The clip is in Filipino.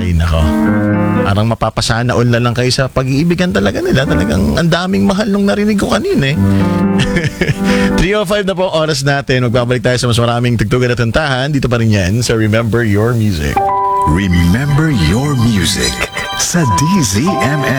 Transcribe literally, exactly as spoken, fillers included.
Ay, nako. Parang mapapasana all na lang kayo sa pag-iibigan talaga nila. Talagang ang daming mahal nung narinig ko kanina eh. three oh five na po ang oras natin. Magbabalik tayo sa mas maraming tugtugan at tantahan. Dito pa rin yan sa Remember Your Music. Remember Your Music sa D Z M M.